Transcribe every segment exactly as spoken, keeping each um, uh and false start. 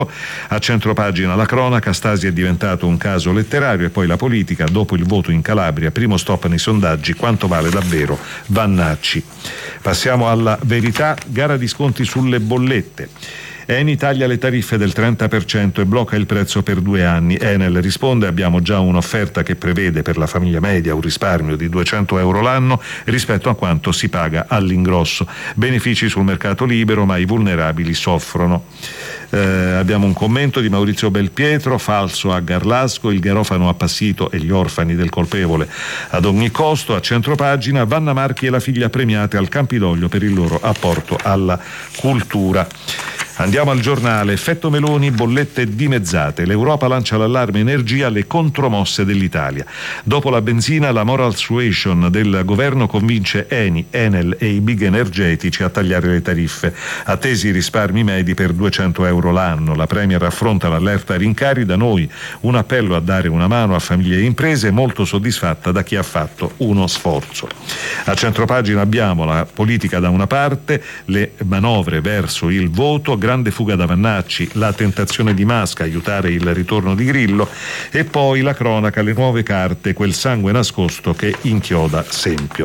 A centropagina la cronaca, Stasi è diventato un caso letterario, e poi la politica, dopo il voto in Calabria, primo stop nei sondaggi, quanto vale davvero Vannacci. Passiamo alla Verità, gara di sconti sulle bollette. Eni taglia le tariffe del trenta per cento e blocca il prezzo per due anni. Enel risponde: abbiamo già un'offerta che prevede per la famiglia media un risparmio di duecento euro l'anno rispetto a quanto si paga all'ingrosso. Benefici sul mercato libero, ma i vulnerabili soffrono. Eh, abbiamo un commento di Maurizio Belpietro: falso a Garlasco, il garofano appassito e gli orfani del colpevole ad ogni costo. A centropagina, Vanna Marchi e la figlia premiate al Campidoglio per il loro apporto alla cultura. Andiamo al Giornale. Effetto Meloni, bollette dimezzate. L'Europa lancia l'allarme energia, le contromosse dell'Italia. Dopo la benzina, la moral suasion del governo convince Eni, Enel e i big energetici a tagliare le tariffe. Attesi i risparmi medi per duecento euro l'anno. La Premier affronta l'allerta rincari. Da noi un appello a dare una mano a famiglie e imprese, molto soddisfatta da chi ha fatto uno sforzo. A centropagina abbiamo la politica da una parte, le manovre verso il voto, grande fuga da Vannacci, la tentazione di Masca, aiutare il ritorno di Grillo, e poi la cronaca, le nuove carte, quel sangue nascosto che inchioda Sempio.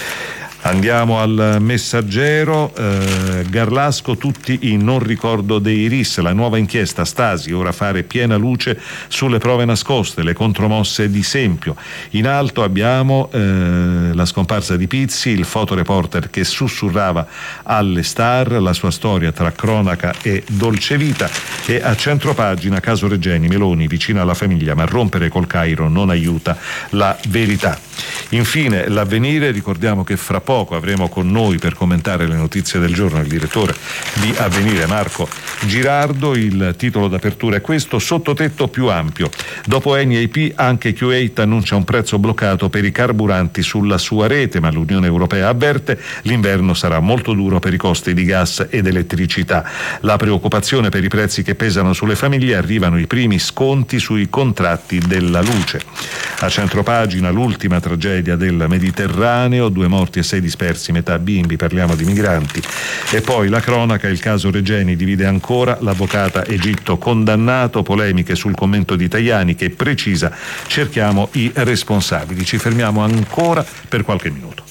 Andiamo al Messaggero. eh, Garlasco, tutti in non ricordo dei R I S, la nuova inchiesta Stasi, ora fare piena luce sulle prove nascoste, le contromosse di Sempio. In alto abbiamo eh, la scomparsa di Pizzi, il fotoreporter che sussurrava alle star, la sua storia tra cronaca e dolce vita. E a centropagina, caso Regeni, Meloni vicina alla famiglia, ma rompere col Cairo non aiuta la verità. Infine l'Avvenire, ricordiamo che fra poco avremo con noi per commentare le notizie del giorno il direttore di Avvenire Marco Girardo. Il titolo d'apertura è questo: sottotetto più ampio. Dopo Eni e I P anche Q otto annuncia un prezzo bloccato per i carburanti sulla sua rete, ma l'Unione Europea avverte l'inverno sarà molto duro per i costi di gas ed elettricità. La preoccupazione per i prezzi che pesano sulle famiglie, arrivano i primi sconti sui contratti della luce. A centropagina l'ultima tragedia del Mediterraneo, due morti e sei dispersi, metà bimbi, parliamo di migranti. E poi la cronaca, il caso Regeni divide ancora, l'avvocata Egitto condannato, polemiche sul commento di Tajani che precisa cerchiamo i responsabili. Ci fermiamo ancora per qualche minuto.